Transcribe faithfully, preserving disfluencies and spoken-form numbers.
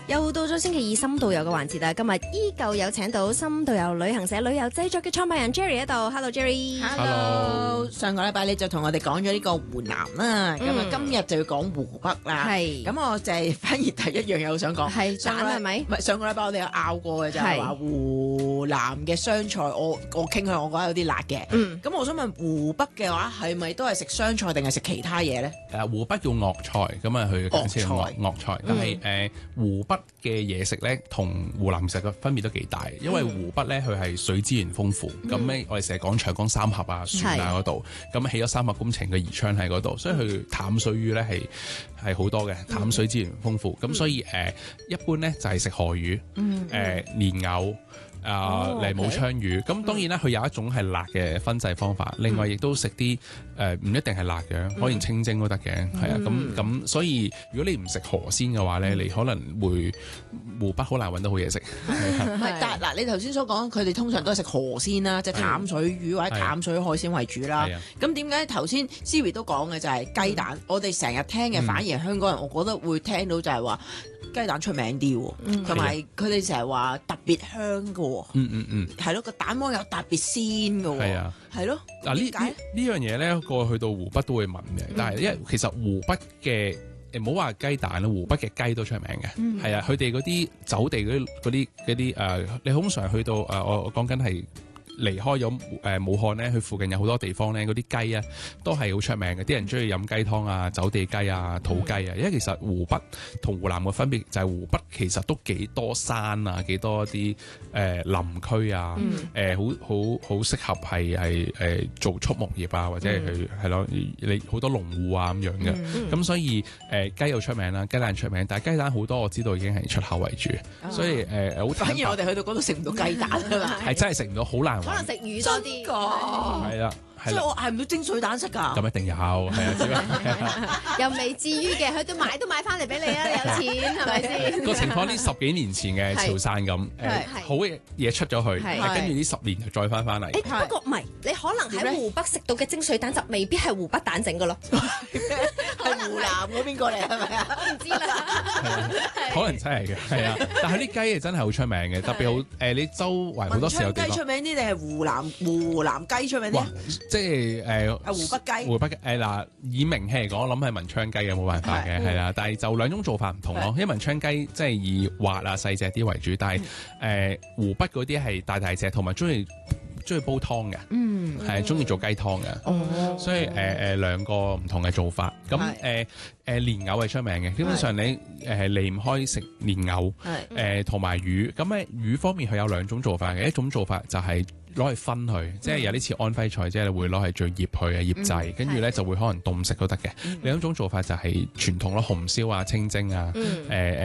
又到咗星期二深度遊嘅環節啦，今日依舊有請到深度遊旅行社旅遊製作嘅創辦人 Jerry 喺度。Hello Jerry。Hello。 上個禮拜你就同我哋講咗呢個湖南啦，咁啊、嗯、今日就要講湖北啦。係。咁我就係反而第一樣嘢好想講。係。上個禮拜係咪？唔係上個禮拜我哋有拗過嘅就係話湖南嘅湘菜，我我傾向我覺得有啲辣嘅。嗯。咁我想問湖北嘅話係咪都係食湘菜定係食其他嘢咧？ 誒湖北叫鄂菜，咁啊佢講先鄂鄂菜，但係誒、呃、湖北嘅嘢食咧，同湖南其實個分別都幾大，因為湖北咧佢係水資源豐富，咁咧、嗯、我哋成日講長江三峽啊、船啊嗰度，咁起咗三峽工程嘅宜昌喺嗰度，所以佢淡水魚咧係係好多嘅，淡水資源豐富，咁、嗯、所以誒、呃、一般咧就係食河魚，誒、嗯呃、蓮藕。啊，嚟武昌魚，咁當然啦，佢有一種係辣嘅分製方法，另外亦都食啲誒唔一定係辣嘅，可以清蒸都得嘅，係啊，咁咁所以如果你唔食河鮮嘅話咧，你可能會湖北好難揾到好嘢食。 唔係，但係嗱，你頭先所講，佢哋通常都係食河鮮啦，即係淡水魚或者淡水海鮮為主啦。咁點解頭先 Siri 都講嘅就係雞蛋？我哋成日聽嘅反而係香港人，我覺得會聽到就係話雞蛋出名啲喎，同埋佢哋成日話特別香嘅。 嗯嗯嗯， 係咯，個蛋黃又特別鮮嘅喎，係啊，係咯。 嗱呢呢呢樣嘢咧，過去到湖北都會問嘅，嗯、但係因為其實湖北嘅誒唔好話雞蛋啦，湖北嘅雞都出名嘅，係、嗯、啊，佢哋嗰啲走地嗰啲嗰啲嗰啲誒，你通常去到誒、呃，我我講緊係。離開咗誒武漢咧，佢附近有好多地方咧，嗰啲雞啊都係好出名嘅，啲人中意飲雞湯啊、走地雞啊、土雞啊。因為其實湖北同湖南嘅分別就係湖北其實都幾多山啊，幾多啲誒、呃、林區啊，誒好好好適合係係誒做畜牧業啊，或者係去係咯，你好多農戶啊咁樣嘅。咁、嗯、所以誒、呃、雞又出名啦，雞蛋出名，但係雞蛋好多我知道已經係出口為主，嗯、所以誒好、呃、反而我哋去到嗰度食唔到雞蛋係嘛？ 係真係食唔到，好難。 可能食魚多啲， 係啦， 所以我嗌唔到蒸水蛋食㗎。 咁一定有，係啊， 又未至於嘅，佢都買都買翻嚟俾你啊！你有錢係咪先？ 個情況呢十幾年前嘅潮汕咁，誒好嘅嘢出咗去，跟住呢十年就再翻翻嚟。 誒不過唔係，你可能喺湖北食到嘅蒸水蛋就未必係湖北蛋整㗎咯， 係湖南嗰邊過嚟係咪啊？ 我唔知啦， 可能真係嘅，係啊。但係啲雞係真係好出名嘅，特別好誒，你周圍好多時候雞出名啲定係湖南湖南雞出名啲？ 即係誒， 啊湖北雞， 湖北誒嗱，以名氣嚟講，我諗係文昌雞嘅，冇辦法嘅，係啦。但係就兩種做法唔同咯，因為文昌雞即係以滑啊細隻啲為主，但係誒湖北嗰啲係大大隻，同埋中意中意煲湯嘅，嗯，係中意做雞湯嘅，哦，所以誒誒兩個唔同嘅做法，咁誒誒蓮藕係出名嘅，基本上你誒離唔開食蓮藕，係誒同埋魚，咁咧魚方面佢有兩種做法嘅，一種做法就係攞嚟分佢，即係有啲似安徽菜，即係會攞嚟做醃佢啊醃製，跟住咧就會可能凍食都得嘅。另一種做法就係傳統咯，紅燒啊、清蒸啊，誒誒。